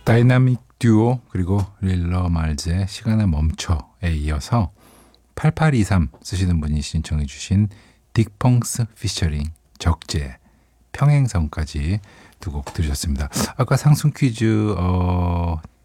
다이나믹 듀오 그리고 릴러 말즈의 시간을 멈춰에 이어서 8823 쓰시는 분이 신청해 주신 딕펑스 피처링 적재 평행선까지 두 곡 들으셨습니다. 아까 상승 퀴즈